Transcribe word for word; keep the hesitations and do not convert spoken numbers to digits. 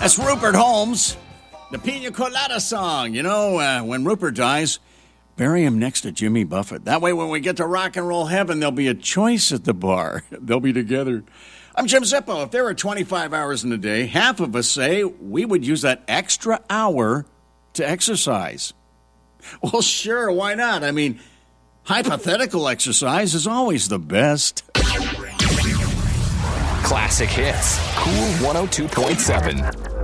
That's Rupert Holmes, the Pina Colada song. You know, uh, when Rupert dies, bury him next to Jimmy Buffett. That way, when we get to rock and roll heaven, there'll be a choice at the bar. They'll be together. I'm Jim Zippo. If there were twenty-five hours in a day, half of us say we would use that extra hour to exercise. Well, sure, why not? I mean, hypothetical exercise is always the best. Classic Hits, Cool one oh two point seven.